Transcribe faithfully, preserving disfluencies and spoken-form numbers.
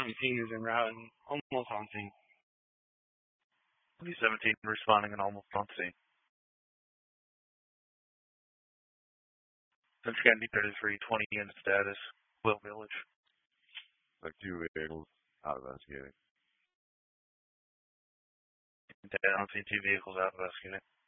seventeen is en route and almost on scene. B seventeen responding and almost on scene. Central County thirty-three, twenty unit status, Will Village. Like two vehicles out investigating. Down, seen two vehicles out investigating.